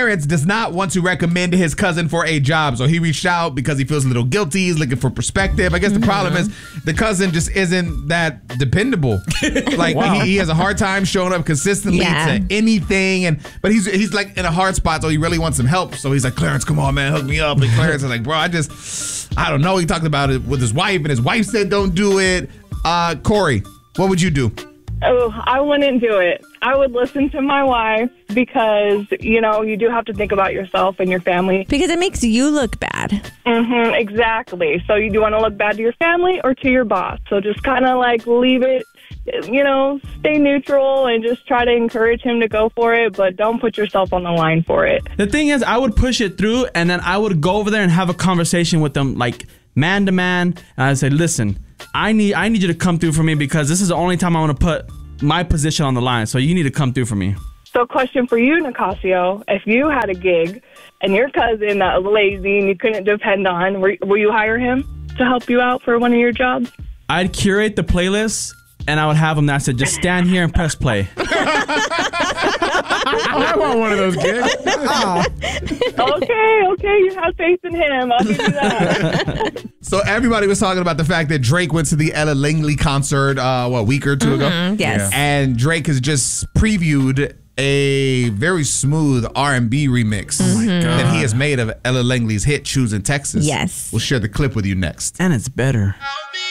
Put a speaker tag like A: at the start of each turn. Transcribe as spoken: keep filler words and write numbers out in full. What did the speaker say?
A: Clarence does not want to recommend his cousin for a job, so he reached out because he feels a little guilty. He's looking for perspective. I guess the problem is the cousin just isn't that dependable. Like
B: Wow.
A: he, he has a hard time showing up consistently
C: Yeah.
A: to anything, and but he's he's like in a hard spot, so he really wants some help. So he's like, Clarence, come on, man, hook me up. And Clarence is like, bro, I just, I don't know. He talked about it with his wife, and his wife said, don't do it. Uh, Corey, what would you do?
D: Oh, I wouldn't do it. I would listen to my wife because, you know, you do have to think about yourself and your family.
C: Because it makes you look bad.
D: Mm-hmm, exactly. So you do want to look bad to your family or to your boss. So just kind of like leave it, you know, stay neutral and just try to encourage him to go for it, but don't put yourself on the line for it.
B: The thing is, I would push it through, and then I would go over there and have a conversation with them, like man to man. And I'd say, listen, I need I need you to come through for me because this is the only time I want to put my position on the line. So you need to come through for me.
D: So question for you, Nicasio. If you had a gig and your cousin that was lazy and you couldn't depend on, were, will you hire him to help you out for one of your jobs?
B: I'd curate the playlist, and I would have them that said, just stand here and press play.
A: I want one of those gigs.
D: Okay, okay, you have faith in him. I'll give you that.
A: So everybody was talking about the fact that Drake went to the Ella Langley concert, uh, what, a week or two ago?
C: Mm, yes.
A: And Drake has just previewed a very smooth R and B remix that he has made of Ella Langley's hit, Choosing Texas.
C: Yes.
A: We'll share the clip with you next.
B: And it's better.
E: Oh,